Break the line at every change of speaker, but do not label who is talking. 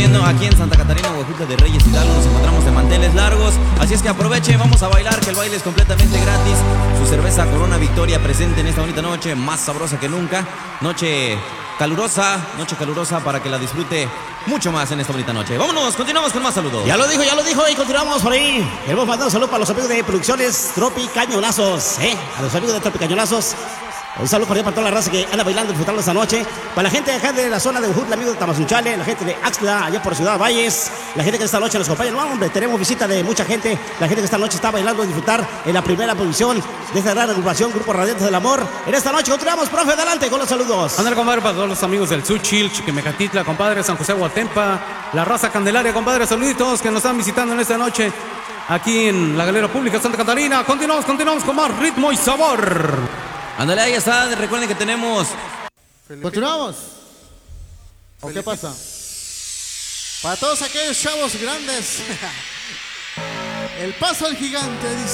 viendo aquí en Santa Catarina, Huejutla de Reyes, Hidalgo. Nos encontramos de manteles largos, así es que aprovechen, vamos a bailar, que el baile es completamente gratis. Su cerveza Corona Victoria presente en esta bonita noche, más sabrosa que nunca. Noche calurosa para que la disfrute mucho más en esta bonita noche. Vámonos, continuamos con más saludos.
Ya lo dijo, y continuamos por ahí. Queremos mandar un saludo para los amigos de Producciones Tropicañonazos, a los amigos de Tropicañonazos. Un saludo cordial para toda la raza que anda bailando, disfrutando esta noche. Para la gente de acá de la zona de Huejutla, amigos de Tamazunchale, la gente de Axtla, allá por Ciudad Valles, la gente que esta noche nos acompaña. No, hombre, tenemos visita de mucha gente. La gente que esta noche está bailando, disfrutar en la primera posición de esta gran agrupación, Grupo Radiantes del Amor. En esta noche continuamos, profe, adelante con los saludos.
Andar, compadre, para todos los amigos del Suchil, Chiquimecatitla, compadre, San José Huatempa, la raza Candelaria, compadre, saluditos que nos están visitando en esta noche aquí en la Galera Pública Santa Catarina. Continuamos con más ritmo y sabor.
Ándale, ahí está, recuerden que tenemos...
¿Continuamos? ¿O qué pasa? Para todos aquellos chavos grandes, el paso al gigante dice...